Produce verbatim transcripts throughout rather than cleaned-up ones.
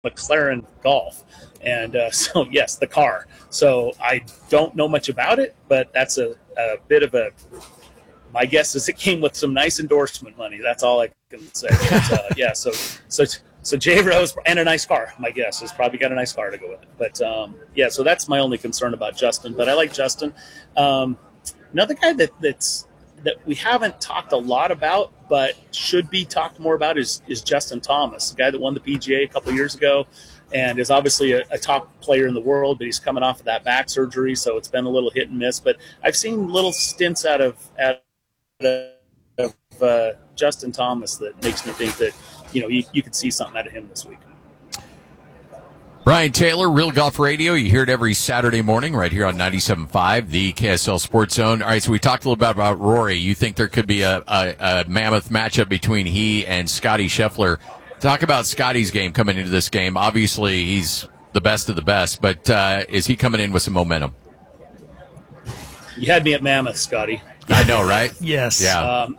McLaren Golf. And uh, so, yes, the car. So I don't know much about it, but that's a, a bit of a – my guess is it came with some nice endorsement money. That's all I can say. But, uh, yeah, so so so J Rose – and a nice car, my guess. Is probably got a nice car to go with it. But, um, yeah, so that's my only concern about Justin. But I like Justin. Um, another guy that that's – that we haven't talked a lot about, but should be talked more about is, is Justin Thomas, the guy that won the P G A a couple of years ago and is obviously a, a top player in the world, but he's coming off of that back surgery, so it's been a little hit and miss. But I've seen little stints out of, out of uh, Justin Thomas that makes me think that, you know, you, you could see something out of him this week. Brian Taylor, Real Golf Radio. You hear it every Saturday morning right here on ninety-seven point five, the K S L Sports Zone. All right, so we talked a little bit about Rory. You think there could be a, a, a mammoth matchup between he and Scotty Scheffler. Talk about Scotty's game coming into this game. Obviously, he's the best of the best, but uh, is he coming in with some momentum? You had me at mammoth, Scotty. I know, right? Yes. Yeah. Um,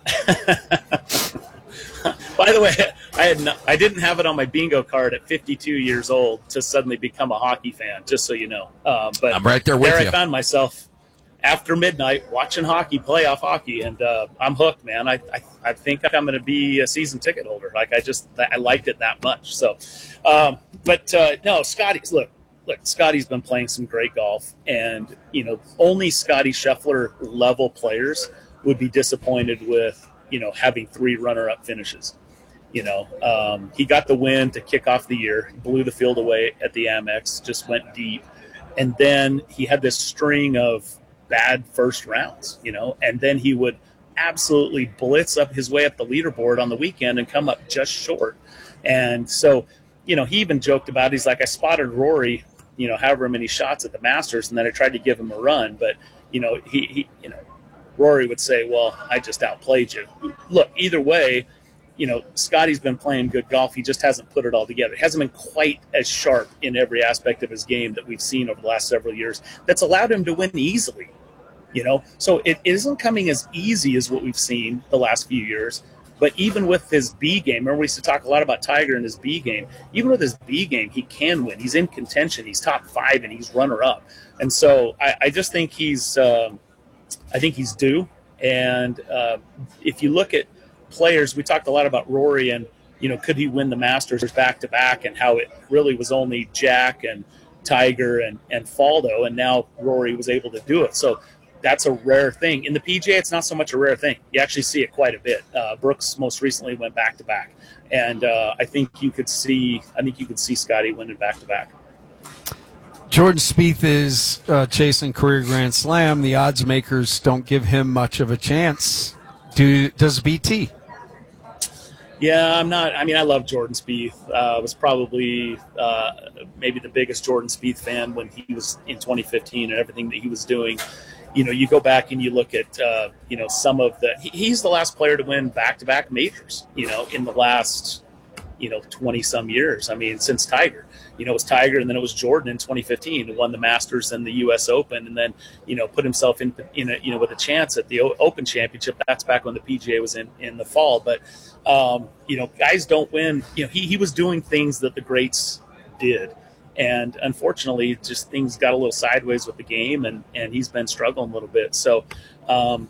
by the way, I had no, I didn't have it on my bingo card at fifty-two years old to suddenly become a hockey fan, just so you know. Uh, but I'm right there with there you. I found myself after midnight watching hockey, playoff hockey, and uh, I'm hooked, man. I, I I think I'm going to be a season ticket holder. Like I just I liked it that much. So, um, but uh, no, Scotty's look. Look, Scotty's been playing some great golf, and you know, only Scotty Scheffler level players would be disappointed with you know having three runner-up finishes. You know, um, he got the win to kick off the year, blew the field away at the Amex, just went deep, and then he had this string of bad first rounds. You know, and then he would absolutely blitz up his way up the leaderboard on the weekend and come up just short. And so, you know, he even joked about it. He's like, I spotted Rory, you know, however many shots at the Masters, and then I tried to give him a run. But, you know, he, he you know, Rory would say, well, I just outplayed you. Look, either way, you know, Scotty's been playing good golf. He just hasn't put it all together. He hasn't been quite as sharp in every aspect of his game that we've seen over the last several years that's allowed him to win easily, you know. So it isn't coming as easy as what we've seen the last few years. But even with his B game, remember we used to talk a lot about Tiger and his B game. Even with his B game, he can win. He's in contention. He's top five, and he's runner-up. And so I, I just think he's um, – I think he's due. And uh, if you look at players, we talked a lot about Rory and, you know, could he win the Masters back-to-back and how it really was only Jack and Tiger and, and Faldo, and now Rory was able to do it. So that's a rare thing. In the P G A, it's not so much a rare thing. You actually see it quite a bit. Uh, Brooks most recently went back-to-back. And uh, I think you could see I think you could see Scotty winning back-to-back. Jordan Spieth is uh, chasing career Grand Slam. The odds makers don't give him much of a chance. Do Does B T? Yeah, I'm not. I mean, I love Jordan Spieth. I uh, was probably uh, maybe the biggest Jordan Spieth fan when he was in twenty fifteen and everything that he was doing. You know, you go back and you look at, uh, you know, some of the – he's the last player to win back-to-back majors, you know, in the last, you know, twenty-some years. I mean, since Tiger. You know, it was Tiger, and then it was Jordan in twenty fifteen who won the Masters and the U S Open, and then, you know, put himself in, in a, you know, with a chance at the Open Championship. That's back when the P G A was in, in the fall. But, um, you know, guys don't win. You know, he, he was doing things that the greats did. And unfortunately, just things got a little sideways with the game, and, and he's been struggling a little bit. So, um,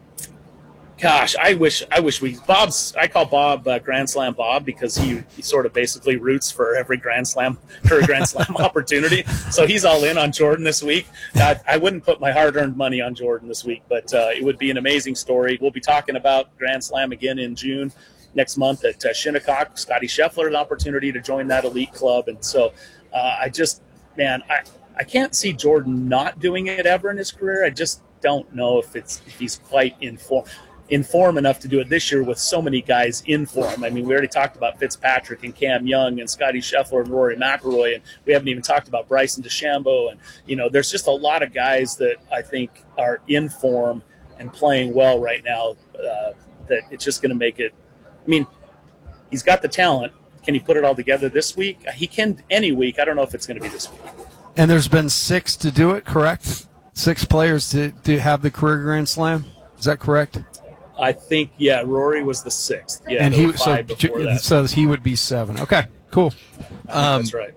gosh, I wish I wish we – Bob's – I call Bob uh, Grand Slam Bob because he, he sort of basically roots for every Grand Slam for a Grand Slam opportunity. So he's all in on Jordan this week. I, I wouldn't put my hard-earned money on Jordan this week, but uh, it would be an amazing story. We'll be talking about Grand Slam again in June next month at uh, Shinnecock. Scotty Scheffler, an opportunity to join that elite club. And so uh, I just – man, I, I can't see Jordan not doing it ever in his career. I just don't know if it's if he's quite in form. in form enough to do it this year with so many guys in form. I mean, we already talked about Fitzpatrick and Cam Young and Scotty Scheffler and Rory McIlroy, and we haven't even talked about Bryson DeChambeau. And, you know, there's just a lot of guys that I think are in form and playing well right now uh, that it's just going to make it – I mean, he's got the talent. Can he put it all together this week? He can any week. I don't know if it's going to be this week. And there's been six to do it, correct? Six players to, to have the career Grand Slam? Is that correct? I think, yeah, Rory was the sixth. Yeah, and he so, that. so he would be seven. Okay, Cool. I think that's right.